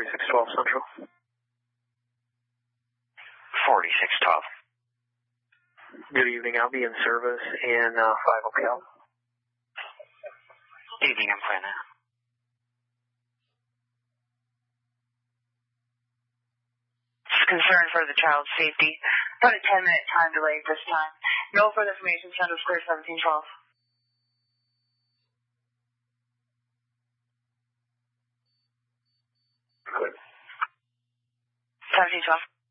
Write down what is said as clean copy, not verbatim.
4612 Central. 4612. Good evening. I'll be in service in 5 Ocala. Evening, I'm clear now. Concern for the child's safety. About a 10-minute time delay at this time. No further information. Send us clear 1712. Good. 1712.